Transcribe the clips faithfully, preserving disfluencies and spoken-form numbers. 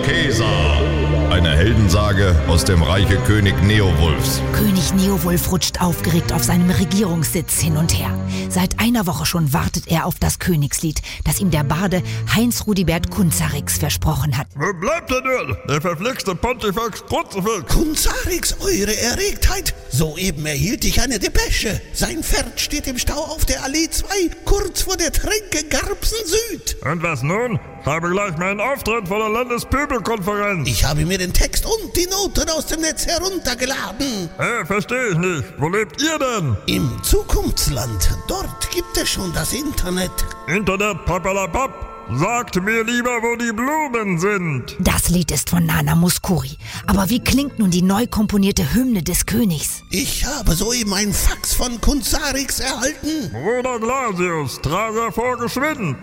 Irokesa. Eine Heldensage aus dem Reiche König Neowulfs. König Neowulf rutscht aufgeregt auf seinem Regierungssitz hin und her. Seit einer Woche schon wartet er auf das Königslied, das ihm der Barde Heinz Rudibert Kunzarix versprochen hat. Wo bleibt denn nur der verflixte Pontifex Kruzifix? Kunzarix, eure Erregtheit. Soeben erhielt ich eine Depesche. Sein Pferd steht im Stau auf der Allee zwei, kurz vor der Tränke Garbsen Süd. Und was nun? Ich habe gleich meinen Auftritt vor der Landespöbelkonferenz. Ich habe mir den Text und die Noten aus dem Netz heruntergeladen. Hä, verstehe ich nicht. Wo lebt ihr denn? Im Zukunftsland. Dort gibt es schon das Internet. Internet, papalapap. Sagt mir lieber, wo die Blumen sind. Das Lied ist von Nana Mouskouri. Aber wie klingt nun die neu komponierte Hymne des Königs? Ich habe soeben ein Fax von Kunzarix erhalten. Bruder Glasius, trage vor geschwind.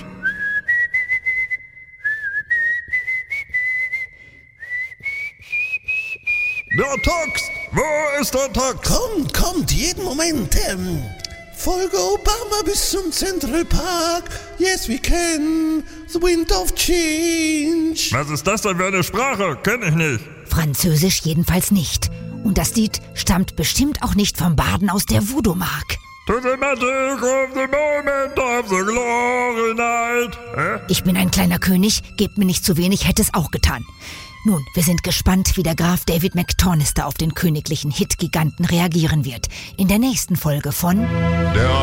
Der Text! Wo ist der Text? Kommt, kommt, jeden Moment. Ähm, folge Obama bis zum Central Park. Yes, we can. The wind of change. Was ist das denn für eine Sprache? Kenn ich nicht. Französisch jedenfalls nicht. Und das Lied stammt bestimmt auch nicht vom Baden aus der Voodoo-Mark. To the magic of the moment of the glory night. Hä? Ich bin ein kleiner König, gebt mir nicht zu wenig, hätte es auch getan. Nun, wir sind gespannt, wie der Graf David McTornister auf den königlichen Hit-Giganten reagieren wird. In der nächsten Folge von Der